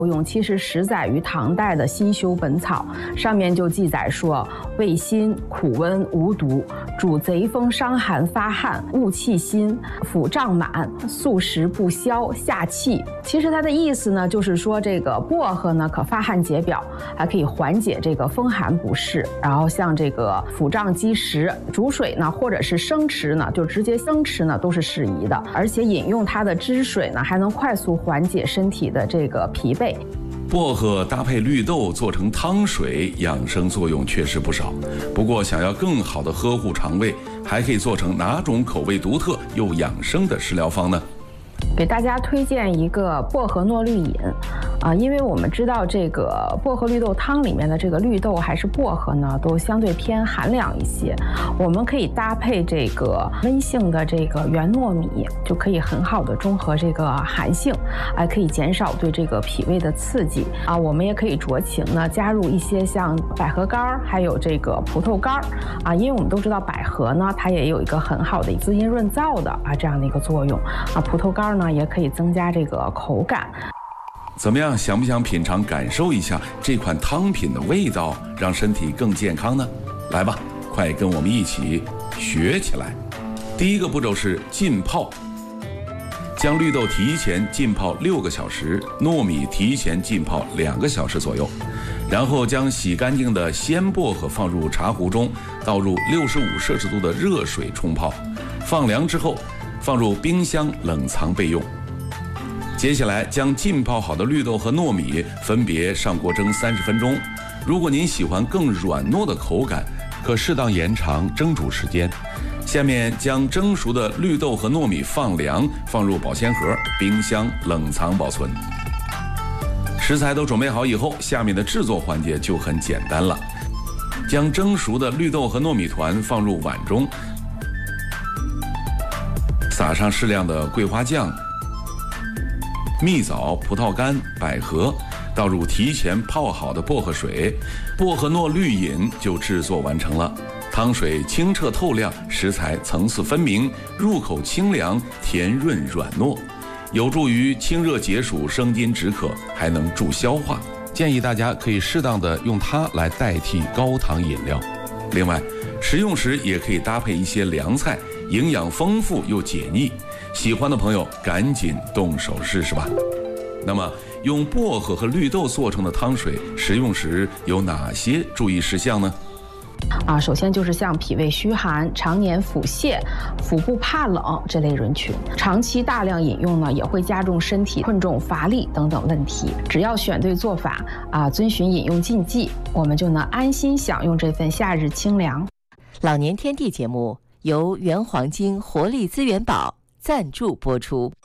用其实始载于唐代的《新修本草》，上面就记载说：味辛，苦温，无毒，主贼风伤寒发汗，恶气心，腹胀满，宿食不消，下气。其实它的意思呢，就是说这个薄荷呢可发汗解表，还可以缓解这个风寒不适。然后像这个腹胀积食，煮水呢或者是生吃呢，就直接生吃呢都是适宜的。而且饮用它的汁水呢，还能快速缓解身体的这个疲惫。 薄荷搭配绿豆做成汤水，养生作用确实不少。不过，想要更好的呵护肠胃，还可以做成哪种口味独特又养生的食疗方呢？ 给大家推荐一个薄荷诺绿饮。因为我们知道这个薄荷绿豆汤里面的这个绿豆还是薄荷呢，都相对偏寒凉一些。我们可以搭配这个温性的这个圆糯米，就可以很好的中和这个寒性，可以减少对这个脾胃的刺激。我们也可以酌情呢加入一些像百合干还有这个葡萄干因为我们都知道百合呢，它也有一个很好的滋阴润燥的这样的一个作用。葡萄干呢也可以增加这个口感。 怎么样，想不想品尝感受一下这款汤品的味道，让身体更健康呢？来吧，快跟我们一起学起来。第一个步骤是浸泡，将绿豆提前浸泡6个小时，糯米提前浸泡2个小时左右，然后将洗干净的鲜薄荷放入茶壶中，倒入65摄氏度的热水冲泡，放凉之后放入冰箱冷藏备用。接下来将浸泡好的绿豆和糯米分别上锅蒸30分钟。如果您喜欢更软糯的口感，可适当延长蒸煮时间。下面将蒸熟的绿豆和糯米放凉，放入保鲜盒，冰箱冷藏保存。食材都准备好以后，下面的制作环节就很简单了。将蒸熟的绿豆和糯米团放入碗中，撒上适量的桂花酱、蜜枣、葡萄干、百合，倒入提前泡好的薄荷水，薄荷糯绿饮就制作完成了。汤水清澈透亮，食材层次分明，入口清凉，甜润软糯，有助于清热解暑、生津止渴，还能助消化。建议大家可以适当的用它来代替高糖饮料。另外，食用时也可以搭配一些凉菜，营养丰富又解腻。喜欢的朋友赶紧动手试试吧。那么用薄荷和绿豆做成的汤水，食用时有哪些注意事项呢？ 首先就是像脾胃虚寒、常年腹泻、腹部怕冷这类人群，长期大量饮用呢，也会加重身体困重、乏力等等问题。只要选对做法遵循饮用禁忌，我们就能安心享用这份夏日清凉。 老年天地节目由原黄金活力资源宝赞助播出。